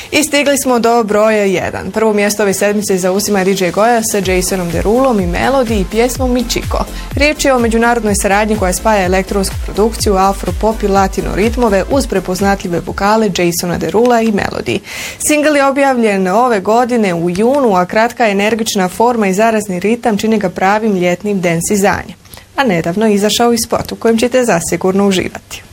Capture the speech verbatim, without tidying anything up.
I stigli smo do broja jedan. Prvo mjesto ove sedmice zauzima D J Goja sa Jasonom Derulom i Melody i pjesmom Michiko. Riječ je o međunarodnoj saradnji koja spaja elektronsku produkciju, afro-pop i latino ritmove uz prepoznatljive vokale Jasona Derula i Melody. Singl je objavljen ove godine u junu, a kratka energična forma i zarazni ritam čini ga pravim ljetnim dance izdanjem. A nedavno je izašao i spot u kojem ćete zasigurno uživati.